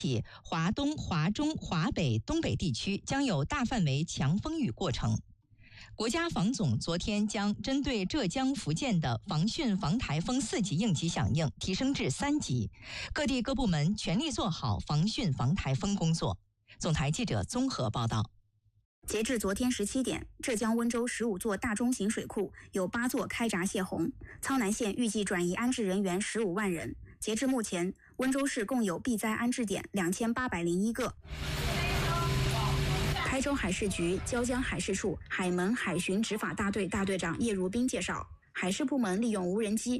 华东、华中、华北、东北地区将有大范围强风雨过程。国家防总昨天将针对浙江、福建的防汛防台风4级应急响应提升至3级，各地各部门全力做好防汛防台风工作。总台记者综合报道。 截至昨天17点，浙江温州15座大中型水库有8座开闸泄洪，苍南县预计转移安置人员15万人。截至目前，温州市共有避灾安置点2801个。台州海事局椒江海事处海门海巡执法大队大队长叶如斌介绍，海事部门利用无人机